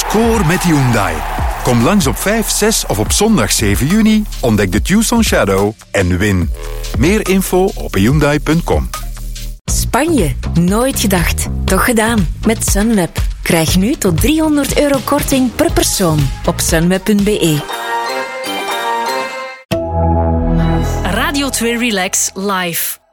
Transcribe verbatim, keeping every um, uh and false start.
Score met Hyundai. Kom langs op vijf, zes of op zondag zeven juni, ontdek de Tucson Shadow en win. Meer info op hyundai punt com. Spanje, nooit gedacht, toch gedaan. Met Sunweb. Krijg nu tot driehonderd euro korting per persoon op sunweb punt be. Radio twee Relax Live.